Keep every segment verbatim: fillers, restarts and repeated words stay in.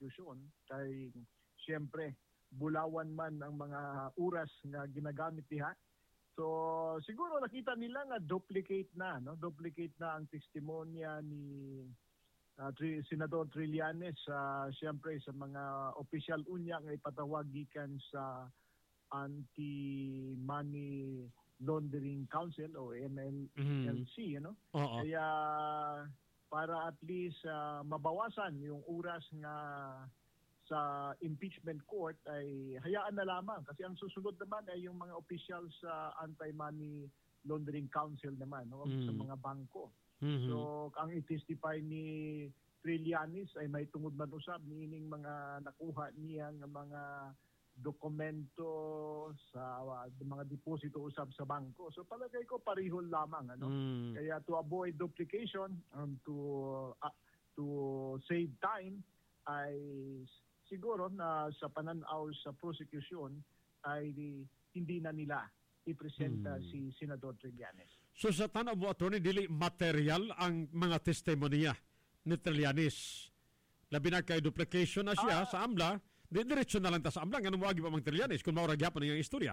prosecution kay siyempre bulawan man ang mga oras nga ginagamit diha. So siguro nakita nila nga duplicate na, no? Duplicate na ang testimonya ni uh, Tri- Senador Trillanes sa uh, siyempre sa mga opisyal unya nga ipatawag gikan sa Anti-Money Laundering Council o M L C, mm-hmm. you know? Oo. Kaya para at least uh, mabawasan yung oras nga sa impeachment court ay hayaan na lamang kasi ang susunod naman ay yung mga officials sa Anti-Money Laundering Council naman, no? Mm. Sa mga bangko. Mm-hmm. So ang i-testify ni Trillanes ay may tungod man usab niining mga nakuha niya ng mga dokumento sa uh, mga deposito usab sa bangko. So palagay ko pareho lamang, ano? Mm. Kaya to avoid duplication um, to uh, to save time ay siguro na sa pananaw sa prosecution ay di, hindi na nila ipresenta mm. si Senador Trillanes. So sa tanaw mo, Atty. Dili material ang mga testimonya ni Trillanes. Labi na kay duplication na siya ah, sa AMLA, di diretso na lang ta sa AMLA. Ganun mo agi pa mang Trillanes kung mauragyapan niyang istorya.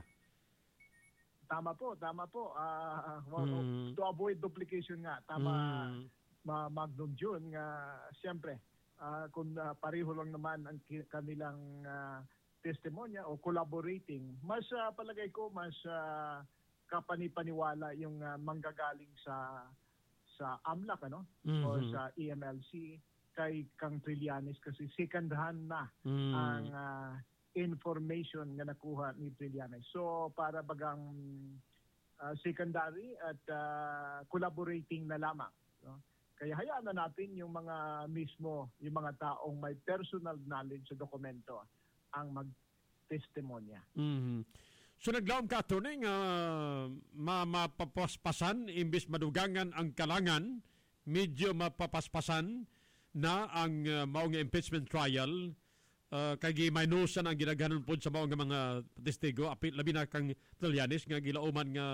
Tama po, tama po. Uh, mm. To avoid duplication nga. Tama, mm. ma Magnum June nga siyempre. Uh, kung uh, pareho lang naman ang kanilang uh, testimonya o collaborating, mas uh, palagay ko mas uh, kapanipaniwala yung uh, manggagaling sa sa AMLAC, ano? Mm-hmm. O sa E M L C kay kang Trillanes kasi second hand na mm. ang uh, information na nakuha ni Trillanes. So para bagang uh, secondary at uh, collaborating na lamang, no? Kaya hayaan na natin yung mga mismo, yung mga taong may personal knowledge sa dokumento ang mag-testimonya. Mm-hmm. So naglaom ka, Atty. nga uh, mapapaspasan, imbis madugangan ang kalangan, medyo mapapaspasan na ang uh, maong impeachment trial, uh, kay maynusan ang ginaganon po sa maong mga testigo, apil labi na kang Trillanes nga gilauman nga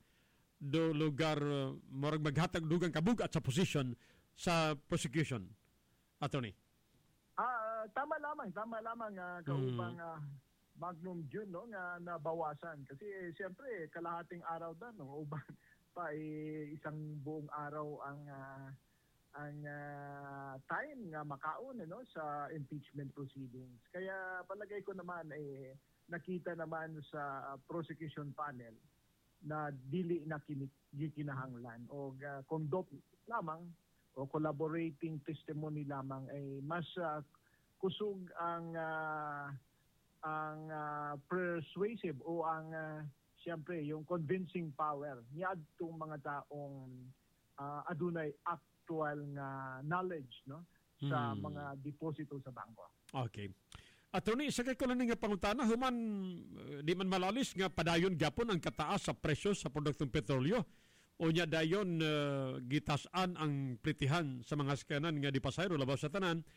do lugar uh, morag maghatag dugang kabugat sa position sa prosecution, Attorney. Ah, uh, tama lamang, tama lamang uh, kaupang uh, Magnum June, no, nga nabawasan kasi eh, siyempre kalahating araw dan, no, uban pa eh, isang buong araw ang uh, ang uh, time nga makaon, no, sa impeachment proceedings. Kaya palagay ko naman eh nakita naman sa uh, prosecution panel na dili na kinahanglan o uh, conduct lamang o collaborating testimony lamang ay mas uh, kusog ang uh, ang uh, persuasive o ang uh, siyempre yung convincing power niya adtong mga taong uh, adunay actual nga knowledge, no, sa hmm. mga deposito sa bangko. Okay. Attorney, sa kay ko lang nga pangutana, human uh, di man malalis nga padayon gapon ang kataas sa presyo sa produktong petrolyo o nya dayon uh, gitasan ang pritihan sa mga skanan nga di pasayro labaw sa tanan.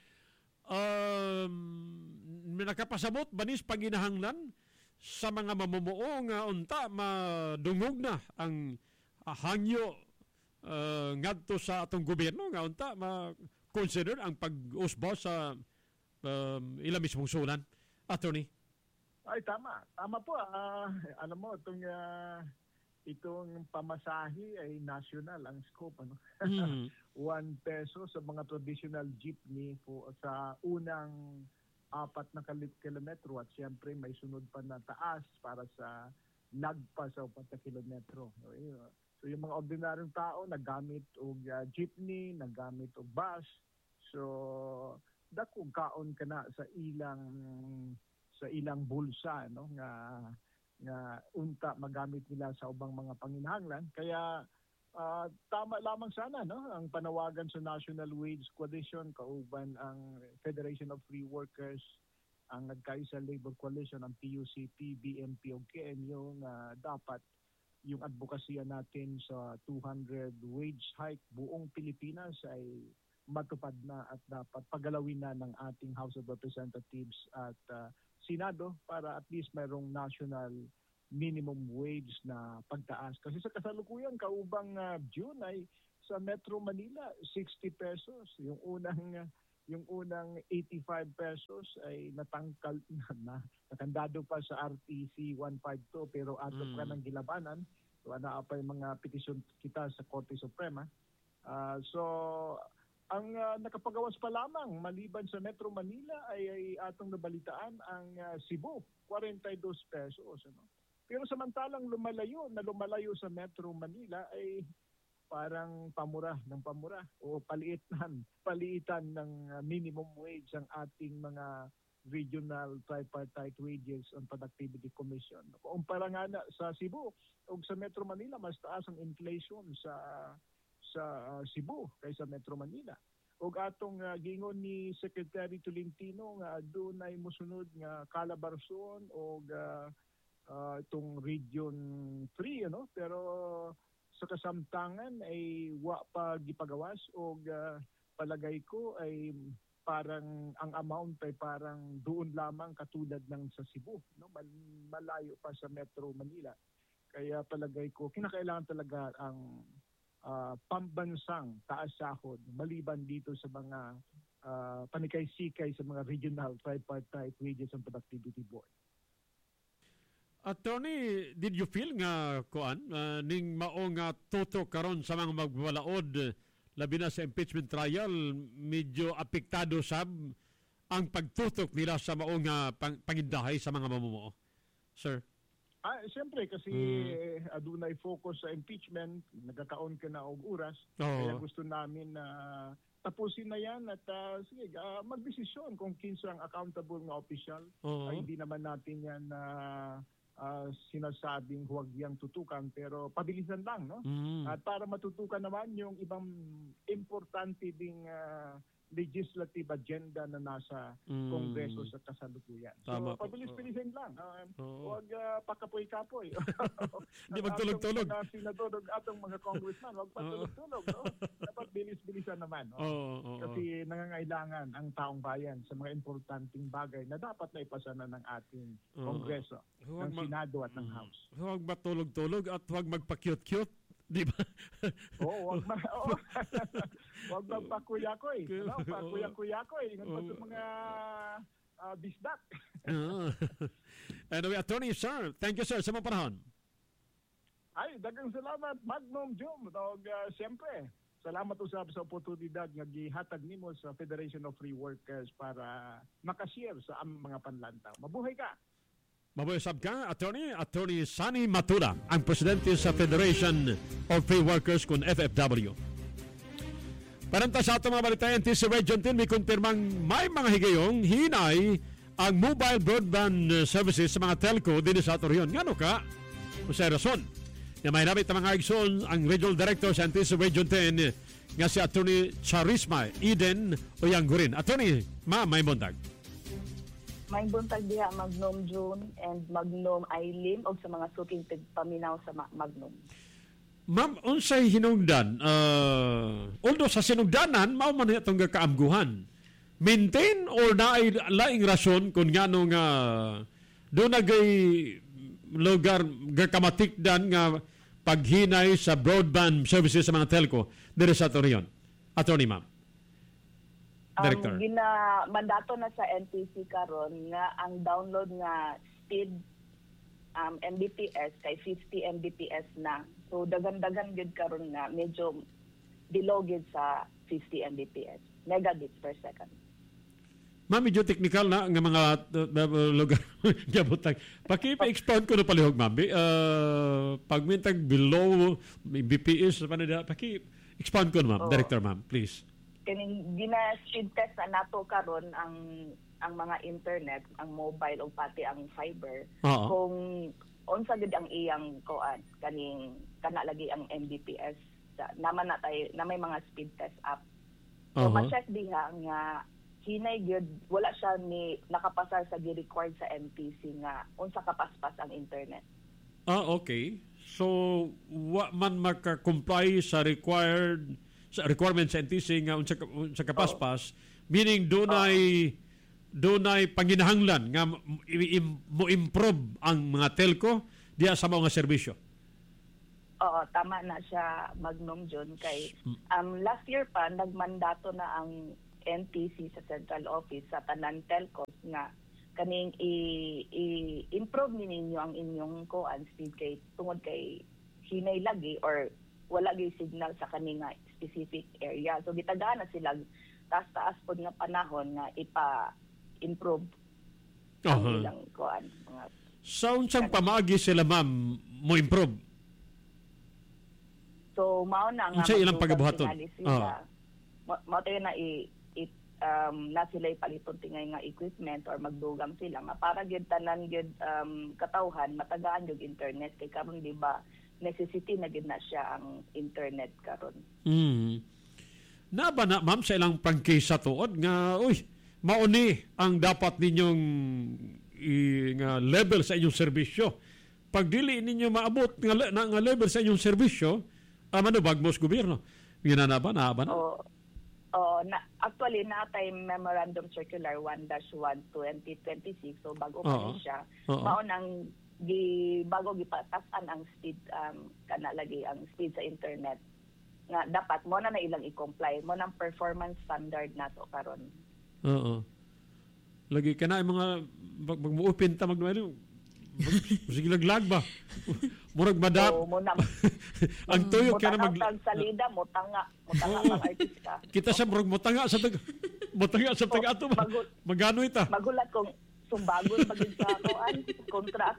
Um, nakapasabot banis panginahanglan sa mga mamumuo nga unta madungog na ang uh, hangyo uh, ngadto sa atong gobyerno nga unta ma-consider ang pag-usba sa Um, ilang mismong sulan, Attorney? Ay, tama. Tama po. Uh, alam mo, itong, uh, itong pamasahe ay national ang scope. Ano? Mm. One peso sa mga traditional jeepney po, sa unang apat na kilometro at siyempre may sunod pa na taas para sa lagpas sa apat na kilometro. So yung mga ordinaryong tao nagamit og uh, jeepney, nagamit og bus. So dakong kaon ka na sa ilang sa ilang bulsa, no, nga nga unta magamit nila sa ubang mga panginahanglan. Kaya uh, tama lamang sana, no, ang panawagan sa National Wage Coalition kauban ang Federation of Free Workers, ang nagkaisa Labor Coalition, ang P U C P, B M P o K N U nga uh, dapat yung advokasya natin sa two hundred wage hike buong Pilipinas ay matupad na at dapat pagalawin na ng ating House of Representatives at uh, Senado para at least mayroong national minimum wage na pagtaas. Kasi sa kasalukuyan, kaubang uh, June ay sa Metro Manila, sixty pesos. Yung unang uh, yung unang eighty-five pesos ay natangkal na, nakandado pa sa R T C one fifty-two pero ato Mm. pa ng gilabanan. So ana pa yung mga petisyon kita sa Korte Suprema. Uh, so ang uh, nakapagawas pa lamang maliban sa Metro Manila ay, ay atong nabalitaan ang uh, Cebu, forty-two pesos. Ano? Pero samantalang lumalayo na lumalayo sa Metro Manila ay parang pamura ng pamura o paliitan, paliitan ng minimum wage ang ating mga regional tripartite wages and productivity commission. Kumpara nga na sa Cebu o sa Metro Manila, mas taas ang inflation sa sa Cebu kaysa Metro Manila. O atong uh, gingon ni Secretary Tolentino nga doon ay musunod nga Calabarzon o uh, uh, itong Region three, ano? Pero sa kasamtangan ay wa pa gipagawas o uh, palagay ko ay parang ang amount ay parang doon lamang katulad ng sa Cebu, no? Mal- malayo pa sa Metro Manila. Kaya palagay ko kinakailangan talaga ang uh, pambansang taas sahod maliban dito sa mga uh, panikay-sikay sa mga regional tripartite wages and productivity board. Attorney, did you feel nga kuan uh, ning mao nga toto karon sa mga magbalaod labi na sa impeachment trial medyo apektado sab ang pagtutok nila sa mao nga pang, pangindahay sa mga mamumuo? Sir. Ah, siyempre kasi mm. adunay focus sa impeachment, nagkakaon ka na og oras, oh. Kaya gusto namin na uh, tapusin na yan at uh, sige, uh, magdesisyon kung kinsa ang accountable na official. Oh. Uh, hindi naman natin yan na uh, Uh, sinasabing huwag yang tutukan pero pabilisan lang, no? Mm. At para matutukan naman yung ibang importante ding uh, legislative agenda na nasa mm. Kongreso sa kasalukuyan. So, pabilis-bilisin lang. Uh, oh. Huwag uh, pakapoy-kapoy. Hindi magtulog-tulog. Ang senador at atong mga congressman, huwag patulog-tulog. No? Dapat bilis-bilisan naman. No? Oh, oh, oh. Kasi nangangailangan ang taong bayan sa mga importanteng bagay na dapat na ipasa na ng ating oh. Kongreso, huwag ng mag- Senado at ng House. Huwag matulog-tulog at huwag magpa-cute-cute. Di ba? Oo, wag ma oh. Wag magpakuya-kuy. Ano, pakuya-kuya-kuy. Yung oh. mga uh, bisdak. uh, anyway, Attorney, sir, thank you, sir, sa mga panahon. Ay, dagang salamat, Magnum Jum. Og uh, siyempre, salamat usab sa oportunidad nga gihatag nimo sa Federation of Free Workers para makashare sa among mga panlantaw. Mabuhay ka! Mabuyasab ka, Attorney, Attorney Sunny Matura, ang presidente sa Federation of Free Workers kung F F W. Paranta sa ato mga balitayan, T C Region ten may kumpirmang may mga higayong hinay ang mobile broadband services sa mga telco din sa ato riyon. Ngano ka? O sa rason, na may nabit ang mga igsoon ang Regional Director sa T C Region ten nga si Attorney Charisma Eden Oyanggurin. Attorney, ma, may bundag. May buntag diha Magnum June and Magnum Eileen o sa mga suking paminaw sa Magnum. Ma'am, unsay hinungdan? Uh, although sa sinungdanan, mao man itong kaamguhan. Maintain or naay laing rason kung ngano nga doon nagay lugar gakamatikdan nga paghinay sa broadband services sa mga telco diri sa Torion. Attorney, ma'am. Director. Um, gina mandato na sa N T C karon nga ang download nga speed um, M B P S kay fifty M B P S na. So dagan-dagan gid karon nga medyo below gid sa fifty M B P S, megabits per second. Ma'am, medyo technical na nga mga uh, uh, lugar gabutang. Paki-expound ko na palihog, ma'am. Uh, pag mintag below M B P S panada, paki-expound ko na, ma'am. Oh. Director, ma'am, please. Kaning gina speed test na nato karon ang ang mga internet, ang mobile o pati ang fiber. Uh-huh. Kung unsa gid ang iyang kuan kaning kana lagi ang M B P S naman na tay na may mga speed test app. So uh-huh. ma-check diha nga hinay gid wala siya ni nakapasar sa gi-required sa M T C nga unsa kapaspas ang internet. Ah, okay. So wa man maka-comply sa required sa requirements sa N T C nga unsa sa kapaspas, oh. Meaning dunay oh. dunay panginahanglan nga mo improve ang mga telco diya sa mga serbisyo. Oo, tama na siya Magnum John kay um last year pa nagmandato na ang N T C sa central office sa tanan telcos nga kaning i-improve ni ninyo ang inyong kuan speed kay tungod kay hinay lagi or wala gyud signal sa kaning specific area. So gitagaan na sila taas-taas pod nga panahon nga ipa-improve ang uh-huh. ilang kuan mga sa unsang pamaagi sila ma'am mo improve. So mao na nga sa ilang pagabuhaton. Uh-huh. Mao tayo na i um na sila ipaliton tingay nga equipment or magdugam sila nga para gyud tanan gyud um katawhan matagaan gyud internet kay karon di ba necessity na gyud na siya ang internet karon. Mm. Na ba na ma'am sa ilang prangkisa tuod nga uy mauni ang dapat ninyong i, nga level sa inyong serbisyo. Pag dili ninyo maabot nga, na, nga level sa inyong serbisyo, ama no bagmos gobyerno. Ngina na ba na ba na? Oh. Oh, na, actually, natay Memorandum Circular one dash one twenty twenty-six, so bago pa rin siya. Mao nang gi, bago gipatasan ang speed, um, kana lagi ang speed sa internet. Nga dapat mo na na ilang i-comply, mo ng performance standard nato karon. Oo. Lagi ka na mga mag-open ta mag-ano. Sige laglag ba? Murag madap. Oo, mo na. Ang tuyo kaya na mag... Mutanga salida, mutanga. Mutanga ang artista. Kita sa murag mutanga sa tag... Mutanga sa tag ato ba? Magano ita? Magulat kung sumbagol pagin sa akoan. Kontra.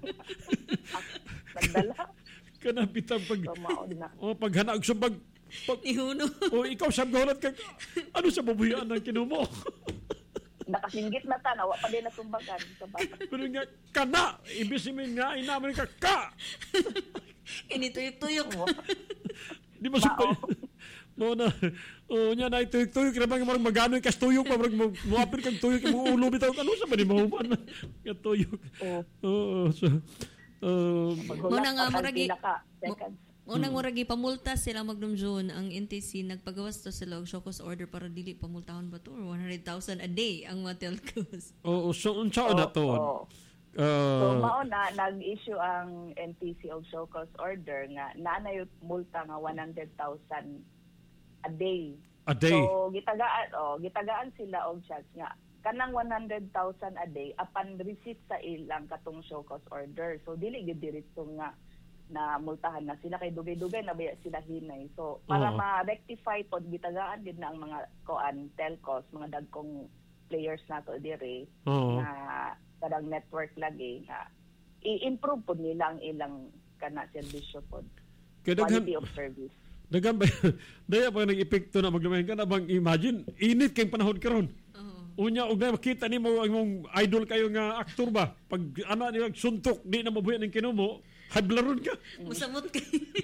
Nagdala. Kana bitang pag... O, pag hanaag sumbag... Pag, Ihuno. O, ikaw sabgahulat ka... Ano sa babuyan ng kinumo? Nakasinggit na ta, nawa pa din na sumbagan sa bata. Pero nga, kana! Ibig sabihin nga, inamin ka, ka! Inituyok-tuyok. Di ba sumpay? Mo na, o niya na ituyok-tuyok, kaya bang marang magano yung kastuyok, marang muapin kang tuyok, yung ulo bitaw, ano sa ba ni mahuman? Katuyok. Oo. So, uh, Muna nga, muragi, unang mm. muragi pamulta sila magdumjon ang N T C nagpagawas to sila og show cause order para dili pamultahon ba to or one hundred thousand a day ang mga telcos. Oo, so unsa na to? Oh, oh. Uh, so mao na nag-issue ang N T C og show cause order nga naanay multa nga one hundred thousand a day. A day. So gitagaan oh, gitagaan sila og charge nga kanang one hundred thousand a day upon receipt sa ilang katong show cause order. So dili gid diretso nga na multahan na sila kay dugay-dugay na baya sila hinay. So para uh-huh. ma-rectify pod gitagaan din na ang mga koan telcos, mga dagkong players nato dire uh-huh. na kadang network lagi nga i-improve pod nila ang ilang kana serbisyo pod. Quality of service. Dagan ba daya pa nag-epekto na maglumayan ka na bang imagine init kay panahon karon. Uh-huh. Unya og makita nimo ang imong idol kayo nga aktor ba pag ana ni suntok di na mabuhi ning kinumo. Hablaron ka. Musamot ka.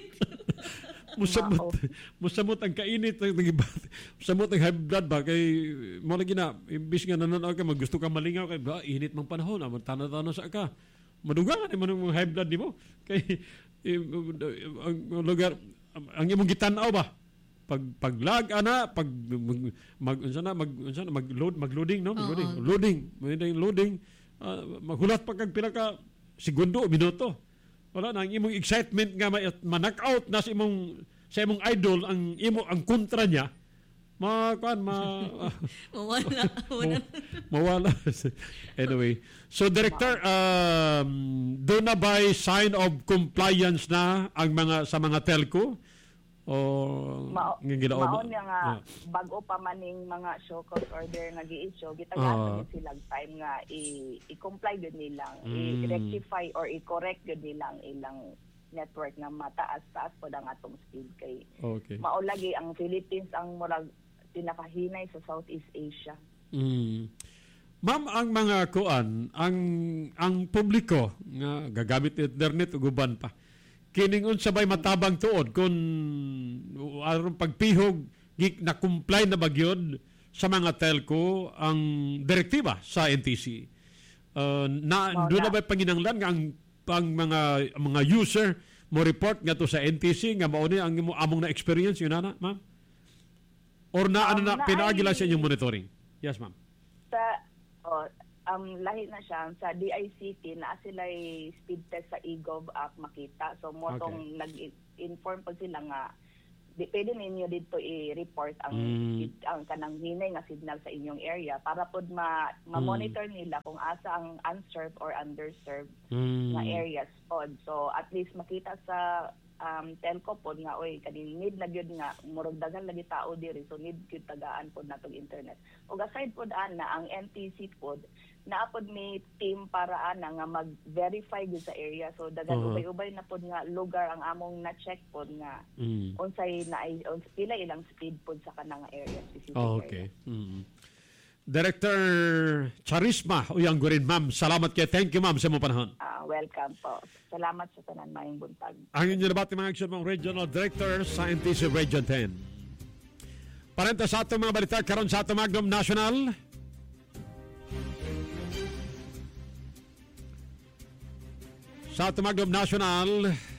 musamot. Musamot ang kainit. Musamot ang high blood ba. Kay mo lagi na, imbis nga nanonood ka, maggusto ka malingaw. Kay ba, init mang panahon. Ah, tana-tana sa ka. Madugangan naman yung high blood di mo. Kay ang lugar, ang imong gitanaw ba? Pag paglag ana, pag mag mag sana mag sana mag-load, mag-loading no, mag-loading. Uh-huh. Loading, loading, loading. Uh, maghulat pa kag pila ka segundo o minuto. Wala na ang imong excitement nga ma-knock out na sa imong sa imong idol ang imo ang kontra niya. Ma kuan ma mawala. Mawala. Anyway, so director um do na by sign of compliance na ang mga sa mga telco o mao niya nga uh, bago pa maning mga show cause order nga gi-issue gitagaan uh, silang time nga i- i-comply gud nilang mm. i-rectify or i-correct gud nilang ilang network nga mataas-taas pod ang atong speed kay okay. Mao lagi ang Philippines ang murag pinakahinay sa Southeast Asia. Mm. Ma'am, ang mga kuan ang ang publiko nga gagamit internet ug uban pa kining unsa bay matabang tuod kung aron pagpihog na comply na bagyod sa mga telco ang direktiba sa N T C. Uh, na oh, doon na ba panginanglan nga ang pang mga mga user mo report nga to sa N T C nga mao ni ang among na experience yun na ma'am? Or na um, ano na, na pinaagi lang sa inyong monitoring? Yes ma'am. Sa oh, um, lahi na siya sa D I C T na sila'y speed test sa eGov app makita. So mo tong okay. nag-inform po sila nga di, pwede ninyo dito i-report ang, mm. ang kanang hinay nga signal sa inyong area para pod ma, ma-monitor mm. nila kung asa ang unserved or underserved mm. na areas pod. So at least makita sa um, telco pod nga oy kani need na gyud nga murag daghan lagi tao diri, so need gyud tagaan pod natong internet. Ug aside pod ana ang N T C pod naapod may team para ana nga mag-verify gyud sa area, so dagan uh-huh. ubay-ubay na pod nga lugar ang among na-check pod nga mm. unsay na uns, pila ilang speed pod sa kanang area specific oh, okay. area. Mm. Director Charisma Uyanggurin, ma'am, salamat kay thank you ma'am sa mo panahon. Uh, welcome po. Salamat sa tanan maayong buntag. Ang inyo nabati mga action mga Regional Director sa N T C Region ten. Parenta sa atong mga balita karon sa atong Magnum National. Sa Tumagdom National,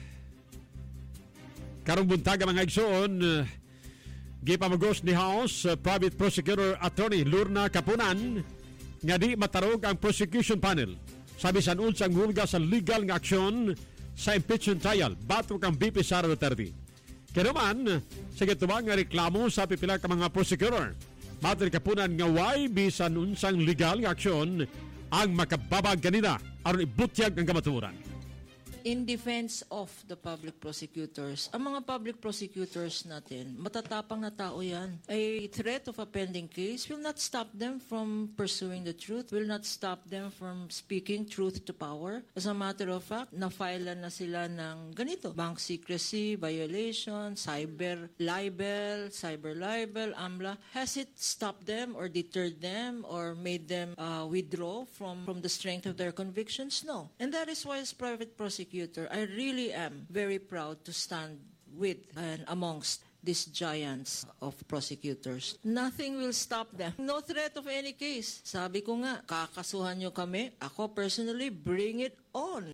karong buntag mga igsoon, gipamagos ni House uh, Private Prosecutor Attorney Lorna Capunan nga di matarog ang prosecution panel. Sabi sa unsang hulga sa legal nga aksyon sa impeachment trial batok ang B P Sara Duterte. Kaya naman, sa gitubang nga reklamo sa pipila ka mga prosecutor, batok ni Capunan nga why bisan unsang legal nga aksyon ang makababag kanina aron ibutyag ang kamaturan. In defense of the public prosecutors, ang mga public prosecutors natin, matatapang na tao yan. A threat of a pending case will not stop them from pursuing the truth, will not stop them from speaking truth to power. As a matter of fact, na-file na sila ng ganito, bank secrecy, violation, cyber libel, cyber libel, AMLA. Has it stopped them or deterred them or made them uh, withdraw from, from the strength of their convictions? No. And that is why as private prosecutor, I really am very proud to stand with and amongst these giants of prosecutors. Nothing will stop them. No threat of any case. Sabi ko nga, kakasuhan nyo kami. Ako personally, bring it on.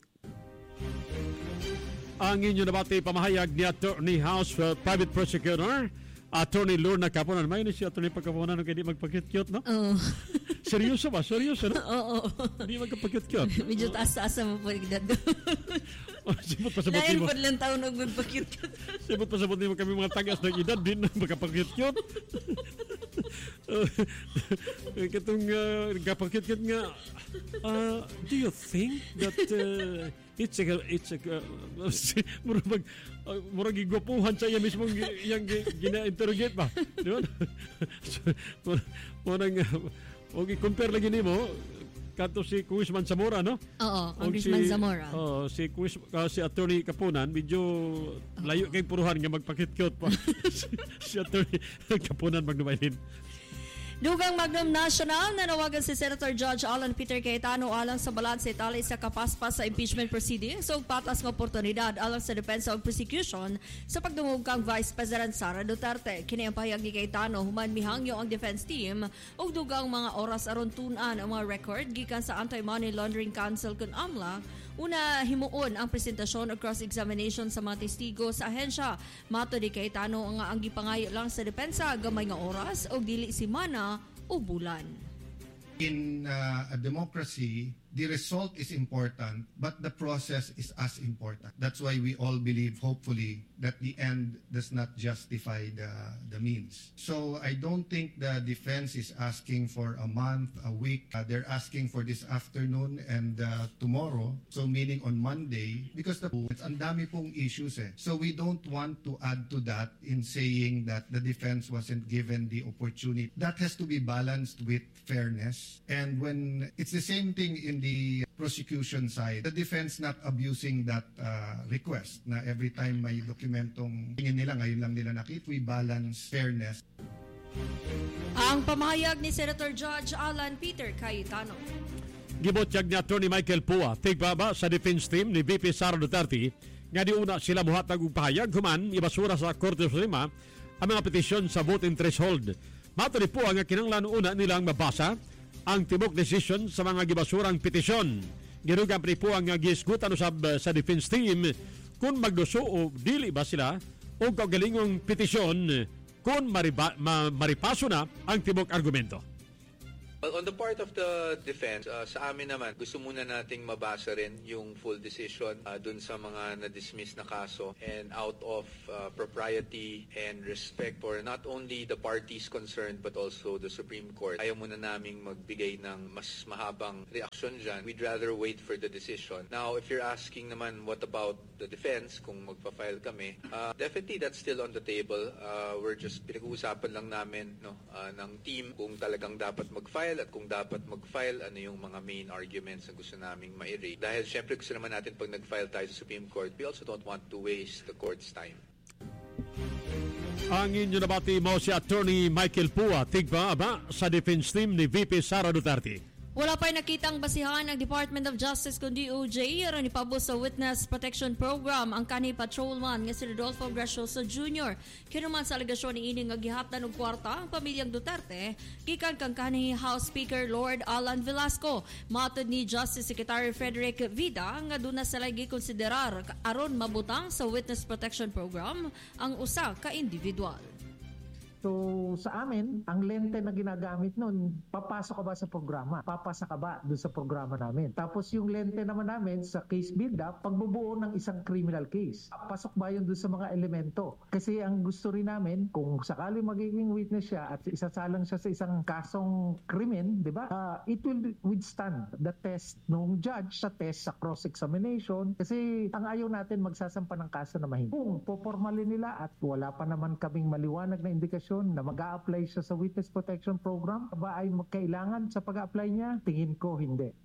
Ang inyo nabati pamahayag ni Attorney House uh, Private Prosecutor Attorney Lorna Capunan. May si Attorney Pagkapunan kaya di magpakit-cute, no? Oo. Seryoso ba? Seryoso, no? Oo. Di magpakit-cute. Medyo taas-taas mo po igdad. Sibot pa sa buti mo. Dahil po lang taon nung magpakit-cute. Sibot pa sa buti mo kami mga tagas ng edad din na magpakit-cute. Katong uh, kapakit-cute nga, uh, do you think that uh, it's a, it's a, uh, murag, uh, murag igwapuhan sa iya mismo yung gina-interrogate ba? Di ba? Murag, huwag i-compare lagi ni mo, kato si Congressman Zamora, no? Oo, Congressman si, Zamora. Oh, si, uh, si Attorney Capunan, medyo layo kay puruhan nga magpakit-cute pa. si, si Attorney Capunan magnumayin. Dugang Magnum National, nanawagan si Senator Judge Alan Peter Cayetano alang sa balanse tali sa kapaspas sa impeachment proceedings o patas ng oportunidad alang sa depensa o prosecution sa pagdungog kang Vice President Sara Duterte. Kini ang pahayag ni Cayetano human mihangyo ang defense team o dugang mga oras aron tunan ang mga record gikan sa Anti-Money Laundering Council kun AMLA. Una, himuon ang presentasyon o cross-examination sa mga testigo sa ahensya. Mato di Cayetano ang ang gipangayo lang sa depensa, gamay nga oras o dili simana o bulan. In uh, a democracy, the result is important, but the process is as important. That's why we all believe, hopefully, that the end does not justify the, the means. So I don't think the defense is asking for a month, a week. Uh, they're asking for this afternoon and uh, tomorrow, so meaning on Monday, because the it's ang dami pong issues eh. So we don't want to add to that in saying that the defense wasn't given the opportunity. That has to be balanced with fairness. And when it's the same thing in the prosecution side, the defense not abusing that uh, request na every time may dokumentong tingin nila, ngayon lang nila nakita, we balance fairness. Ang pamahayag ni Senator Judge Alan Peter Cayetano. Gibotyag ni Attorney Michael Pua, tigbaba sa defense team ni V P Sara Duterte, nga di una sila buhatag og pahayag human ibasura sa Korte Suprema ang mga petisyon sa voting threshold. Mato ni Pua nga kinahanglan una nilang mabasa ang tibok decision sa mga gibasurang petisyon. Girugan pa ni Pua nga gisgutan usab sa defense team kung magduso o dili ba sila o kaugalingong petisyon kung mariba, ma, maripaso na ang tibok argumento. Well, on the part of the defense, uh, sa amin naman, gusto muna nating mabasa rin yung full decision uh, dun sa mga na-dismiss na kaso, and out of uh, propriety and respect for not only the parties concerned but also the Supreme Court, ayaw muna naming magbigay ng mas mahabang reaksyon dyan. We'd rather wait for the decision. Now, if you're asking naman what about the defense, kung magpa-file kami, uh, definitely that's still on the table. Uh, we're just pinag-uusapan lang namin no, uh, ng team kung talagang dapat mag-file at kung dapat mag-file, ano yung mga main arguments na gusto naming ma-raise. Dahil syempre gusto naman natin pag nag-file tayo sa Supreme Court, we also don't want to waste the court's time. Ang inyo nabati mo si Attorney Michael Pua, tigba aba sa defense team ni V P Sara Duterte. Wala pa'y nakitang basihan ng Department of Justice kundi D O J ron ipabot sa Witness Protection Program ang kanhi patrolman nga si Rodolfo Gracioso Junior Kinuman sa alegasyon ni ini nga gihaptan og kwarta ang pamilyang Duterte gikan kang kanhi House Speaker Lord Alan Velasco. Matod ni Justice Secretary Frederick Vida nga duna sila gikonsiderar aron mabutang sa Witness Protection Program ang usa ka individual. So sa amin, ang lente na ginagamit nun, papasok ka ba sa programa? Papasa ka ba doon sa programa namin? Tapos yung lente naman namin sa case build-up, pagbubuo ng isang criminal case. Pasok ba yun doon sa mga elemento? Kasi ang gusto rin namin, kung sakali magiging witness siya at isasalang siya sa isang kasong krimen, di ba? Uh, it will withstand the test ng judge sa test sa cross-examination. Kasi ang ayaw natin magsasampa ng kaso na mahindi. Kung popormalin nila at wala pa naman kaming maliwanag na indikasyon na mag-a-apply siya sa Witness Protection Program, ba ay magkailangan sa pag-a-apply niya? Tingin ko hindi.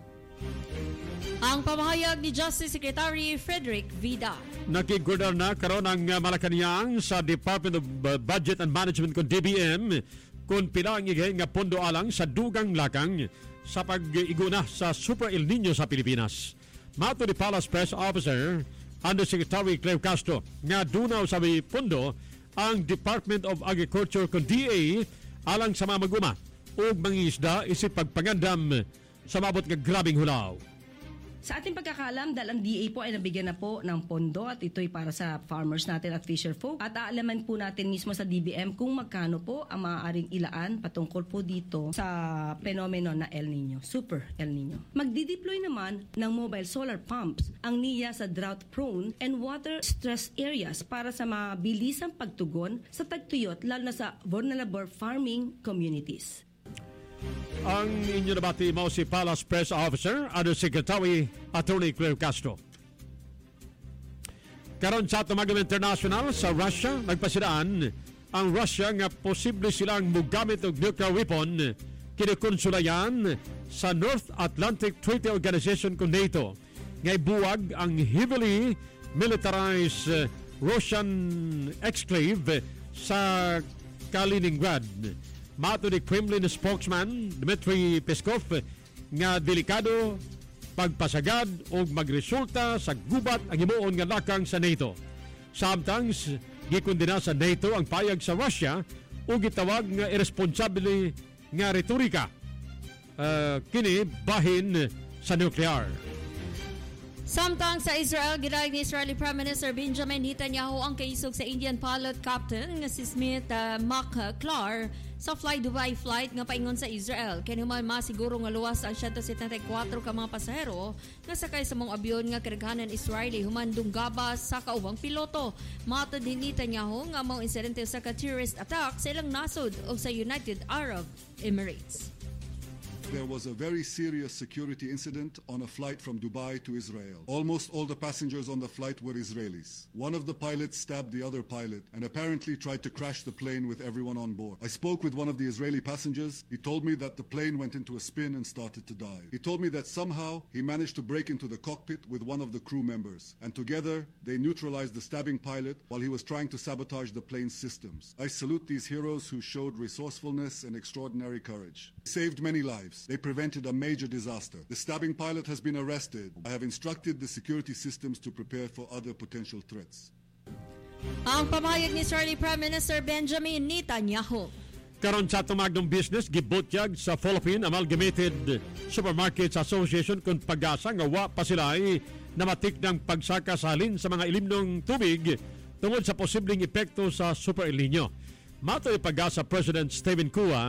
Ang pamahayag ni Justice Secretary Frederick Vida. Nakigurdar na karon ang Malacanang sa Department of Budget and Management kung D B M kung pila ang igay nga pondo alang sa dugang lakang sa pag-iguna sa Super El Nino sa Pilipinas. Mato ni Palace Press Officer Undersecretary Cleo Castro nga dunaw sa may pondo ang Department of Agriculture kung D A alang sa mga maguma o mangingisda isip pagpangandam sa mabot nga grabing hulaw. Sa ating pagkakalam, dahil ang D A po ay nabigyan na po ng pondo at ito'y para sa farmers natin at fisher folk. At aalaman po natin mismo sa D B M kung magkano po ang maaaring ilaan patungkol po dito sa fenomeno na El Nino, Super El Nino. Magdideploy naman ng mobile solar pumps ang N I A sa drought-prone and water-stressed areas para sa mabilisang pagtugon sa tagtuyot lalo na sa vulnerable farming communities. Ang inyo nabati mo si Palace Press Officer, Undersecretary Attorney Cleo Castro. Karon sa Tumagam International sa Russia, nagpasidaan ang Russia nga posible silang mugamit og nuclear weapon kinukonsulayan sa North Atlantic Treaty Organization kung NATO. Ngay buwag ang heavily militarized Russian exclave sa Kaliningrad. Mato ni Kremlin spokesman Dmitry Peskov nga delikado pagpasagad o magresulta sa gubat ang himuon nga lakang sa NATO. Samtang gikondena sa NATO ang payag sa Russia o gitawag nga irresponsable nga retorika uh, kini bahin sa nuclear. Samtang sa Israel, gidayeg ni Israeli Prime Minister Benjamin Netanyahu ang kaisog sa Indian pilot captain nga si Smith uh, McClure sa Fly Dubai flight nga paingon sa Israel. Kinuman masiguro nga luwas ang one hundred seventy-four ka mga pasahero nga sakay sa mong abyon nga kadaghanan Israeli human dunggabas sa kaubang piloto. Matod ni Netanyahu nga mao insidente sa ka-terrorist attack sa ilang nasod o sa United Arab Emirates. There was a very serious security incident on a flight from Dubai to Israel. Almost all the passengers on the flight were Israelis. One of the pilots stabbed the other pilot and apparently tried to crash the plane with everyone on board. I spoke with one of the Israeli passengers. He told me that the plane went into a spin and started to dive. He told me that somehow he managed to break into the cockpit with one of the crew members, and together they neutralized the stabbing pilot while he was trying to sabotage the plane's systems. I salute these heroes who showed resourcefulness and extraordinary courage. They saved many lives. They prevented a major disaster. The stabbing pilot has been arrested. I have instructed the security systems to prepare for other potential threats. Ang pamahayag ni Israeli Prime Minister Benjamin Netanyahu. Karon sa tumagdong business, gibutyag sa Philippine Amalgamated Supermarkets Association kung pag-asa nga wa pa sila ay namatik ng pagsaka salin sa mga ilimnong tubig tungod sa posibleng epekto sa Super El Nino. Mato ni pag-asa President Stephen Cua,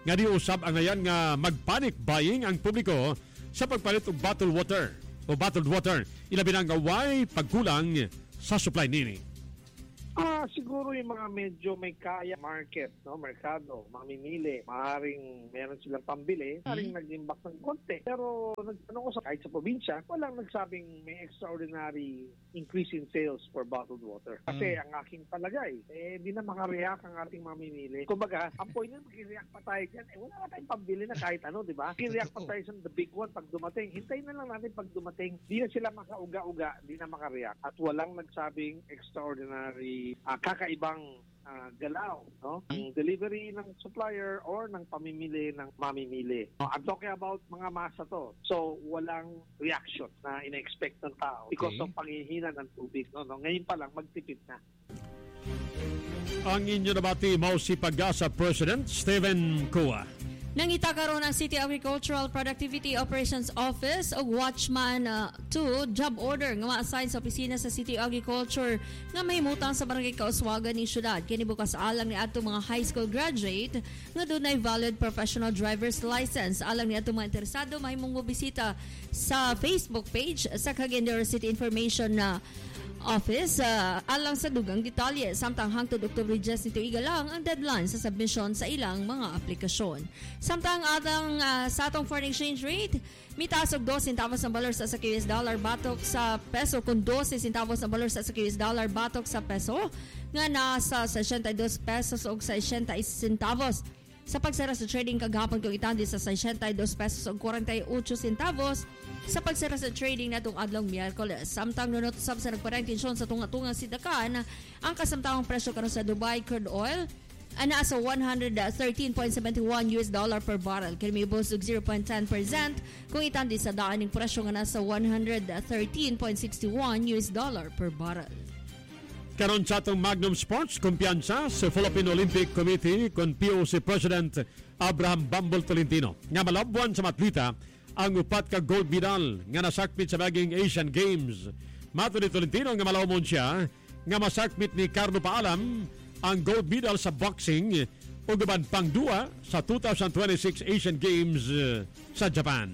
nga di usab ang ngayon nga mag-panic buying ang publiko sa pagpalit og bottled water o bottled water. Ilabi na nga way pagkulang sa supply nini. Ah, siguro yung mga medyo may kaya market, no, merkado, mamimili, maaaring meron silang pambili, maaaring mm-hmm. nag-imbak ng konti. Pero nagtanong ko sa kahit sa probinsya, walang nagsabing may extraordinary increase in sales for bottled water. Kasi mm-hmm. ang aking palagay, eh, di na makareact ang ating mamimili. Kumbaga, ang point nyo, mag-react pa tayo dyan, eh, wala na tayong pambili na kahit ano, di ba? Mag-react pa tayo sa the big one pag dumating. Hintayin na lang natin pag dumating. Di na sila makauga-uga, di na makareact. At walang nagsabing extraordinary Uh, kakaibang uh, galaw, no? Ang delivery ng supplier or ng pamimili ng mamimili. No, I'm talking about mga masa to. So, walang reaction na ina-expect ng tao because okay. of panghihina ng tubig. No? No? Ngayon pa lang, magtipid na. Ang inyo nabati mao si Pag-asa President Stephen Cua. Nangita karon ang City Agricultural Productivity Operations Office o Watchman two uh, job order nga ma-assign sa opisina sa City Agriculture nga mahimutang sa barangay Kauswagan ni syudad. Kini bukas alang ni adto mga high school graduate nga dunay valid professional driver's license. Alang ni adto mga interesado mahimong bisita sa Facebook page sa Cagayan City Information na uh, Office uh, alang sa dugang detalye. Samtang hangtod October ten nito iga lang ang deadline sa submission sa ilang mga aplikasyon. Samtang atang uh, sa atong foreign exchange rate, mitaas og two centavos ang balor sa sa U S dollar batok sa peso kun twelve centavos ang balor sa sa U S dollar batok sa peso nga nasa sixty-two pesos og sixty centavos. Sa pagsara sa trading kagahapon kung itandi sa sixty-two pesos og forty-eight centavos sa pagsara sa trading natong adlong Miyerkules. Samtang nunot usab sa nagparang tensyon sa tunga-tungang sidakan, ang kasamtang presyo karon sa Dubai crude oil ana sa one thirteen point seven one U S dollar per barrel. Kini mibos og zero point one zero percent kung itandi sa daaning presyo nga nasa one thirteen point six one U S dollar per barrel. Karon sa atong Magnum Sports, kumpiyansa sa Philippine Olympic Committee kon P O C President Abraham Bambol Tolentino nga malabwan sa matlita ang upat ka gold medal nga nasakmit sa baging Asian Games. Mato ni Tolentino nga malawmon siya nga masakmit ni Carlo Paalam ang gold medal sa boxing o gaban pang duwa sa twenty twenty-six Asian Games uh, sa Japan.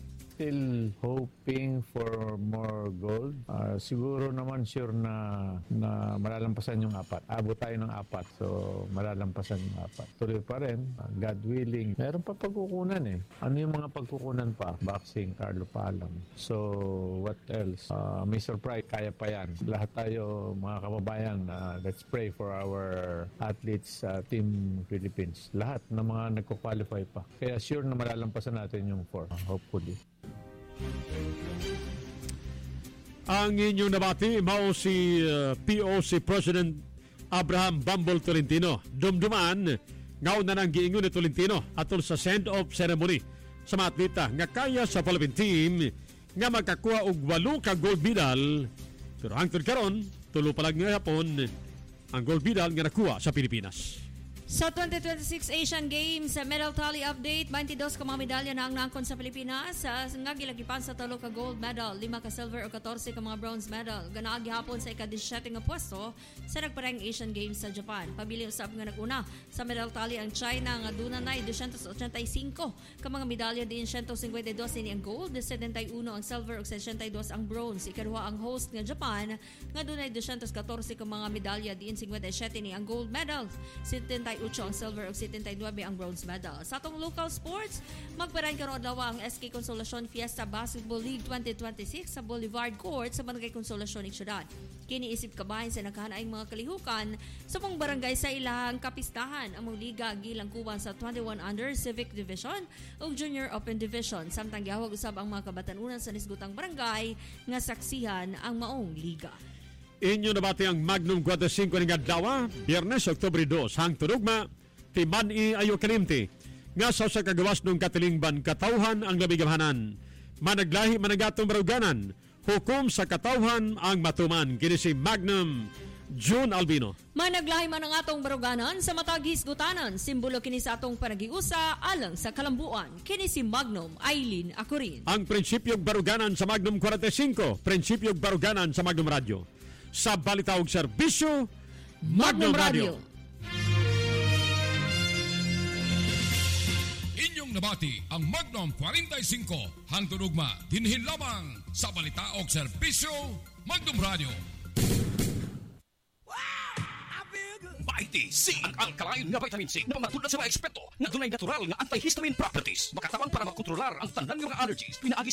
Still hoping for more gold. Uh, siguro naman sure na na malalampasan yung apat. Abot tayo ng apat. So, malalampasan yung apat. Tuloy pa rin. Uh, God willing. Meron pa pagkukunan eh. Ano yung mga pagkukunan pa? Boxing, Carlo Paalam. So, what else? Uh, may surprise. Kaya pa yan. Lahat tayo, mga kababayan, uh, let's pray for our athletes, uh, Team Philippines. Lahat na mga nagko-qualify pa. Kaya sure na malalampasan natin yung four. Uh, hopefully. Ang inyong nabati, mao si uh, P O C President Abraham Bambol Tolentino. Dumduman, ngaw na nang giingon ni Tolentino atol sa send-off ceremony sa mga atleta nga kaya sa Philippine team nga magkakuha og walo ka gold medal. Pero hangtod karon, tulo pa lang nga hapon ang gold medal nga nakuha sa Pilipinas. Sa twenty twenty-six Asian Games, medal tally update, twenty-two ka mga medalya na ang naangkon sa Pilipinas. Nga gilagipan sa tulo ka gold medal, lima ka silver o fourteen ka mga bronze medal. Ganaag gihapon sa ika-seventeen nga pwesto sa nagparang Asian Games sa Japan. Pabili usab nga naguna sa medal tally ang China nga dunay two eighty-five ka mga medalya din one fifty-two ini ang gold, seventy-one ang silver ug sixty-two ang bronze. Ikaduha ang host nga Japan nga dunay two fourteen ka mga medalya din fifty-seven ni ang gold medals, seventy-eight ang silver ug seventy-nine ang bronze medal. Sa atong local sports, magparan karon daw ang S K Consolacion Fiesta Basketball League twenty twenty-six sa Boulevard Court sa Barangay Consolacion ng syudad. Kini isip kabahin sa nagkahanaing mga kalihukan sa pong barangay sa ilang kapistahan. Ang mga liga gilang kuban sa twenty-one under Civic Division ug Junior Open Division. Samtang gihawag usab ang mga kabatanunan sa nisgutang barangay nga saksihan ang maong liga. Inyo nabati ang Magnum forty-five ng Adlawa, Biyernes, Oktubre two. Hangtod ugma, Timani ayo kalimti. Nga sa sa kagawas ng katilingban, katawhan ang labigamahanan. Managlahi managatong baruganan. Hukom sa katawhan ang matuman. Kini si Magnum June Albino. Managlahi man ang atong baruganan sa matag hisgutanan. Simbolo kini sa atong panagiusa alang sa kalambuan. Kini si Magnum Aileen Acurin. Ang prinsipyong baruganan sa Magnum forty-five, prinsipyong baruganan sa Magnum Radio. Sa Balitawag Serbisyo, Magnum, Magnum Radio. Radio. Iyang nabati ang Magnum forty-five hangtod ugma dinhin lamang sa balita og serbisyo Magnum Radio. Vitamin C, ang alkaline nga vitamin C na matulad sa mga eksperto na dunay natural nga antihistamine properties, makatabang para makontrolar ang tanan nga allergies pinaagi